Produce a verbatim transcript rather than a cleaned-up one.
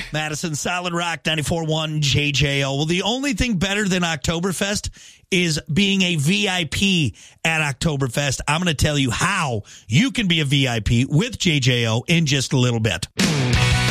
Madison, Solid Rock, ninety-four point one J J O. Well, the only thing better than Oktoberfest is being a V I P at Oktoberfest. I'm going to tell you how you can be a V I P with J J O in just a little bit.